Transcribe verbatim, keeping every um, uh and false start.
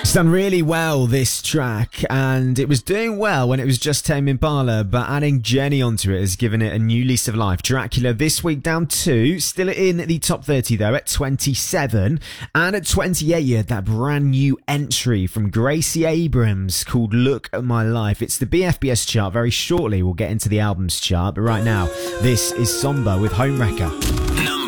It's done really well, this track, and it was doing well when it was just Tame Impala, but adding Jenny onto it has given it a new lease of life. Dracula this week down two, still in the top thirty though at twenty-seven, and at twenty-eight you had that brand new entry from Gracie Abrams called Look at My Life. It's the B F B S chart. Very shortly we'll get into the albums chart, but right now this is Somber with Homewrecker. Number